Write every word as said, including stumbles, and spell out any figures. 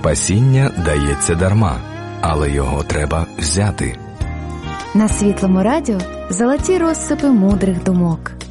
Спасіння дається дарма, але його треба взяти. На Світлому радіо золоті розсипи мудрих думок.